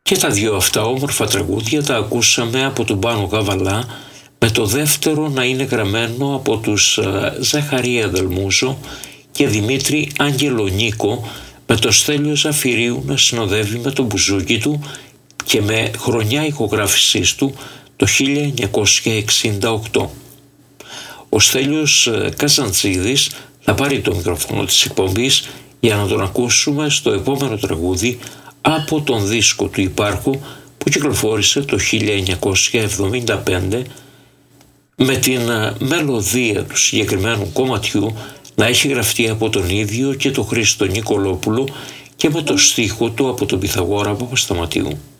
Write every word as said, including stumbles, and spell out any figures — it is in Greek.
Και τα δύο αυτά όμορφα τραγούδια τα ακούσαμε από τον Πάνο Καβαλά, με το δεύτερο να είναι γραμμένο από τους Ζαχαρία Δελμούζο και Δημήτρη Αγγελονίκο, με το Στέλιο Ζαφυρίου να συνοδεύει με το μπουζούκι του και με χρονιά ηχογράφησής του το χίλια εννιακόσια εξήντα οκτώ. Ο Στέλιος Καζαντζίδης θα πάρει το μικρόφωνο της εκπομπής για να τον ακούσουμε στο επόμενο τραγούδι από τον δίσκο του Υπάρχου που κυκλοφόρησε το χίλια εννιακόσια εβδομήντα πέντε, με την μελωδία του συγκεκριμένου κομματιού να έχει γραφτεί από τον ίδιο και τον Χρήστο Νικολόπουλο και με το στίχο του από τον Πυθαγόρα Παπασταματίου.